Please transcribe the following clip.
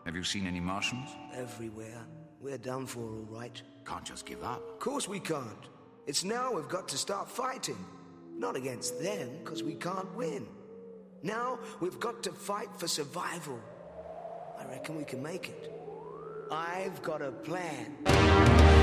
Have you seen any Martians? Everywhere. We're done for, all right. Can't just give up. Of course we can't. It's now we've got to start fighting. Not against them, because we can't win. Now we've got to fight for survival. I reckon we can make it. I've got a plan.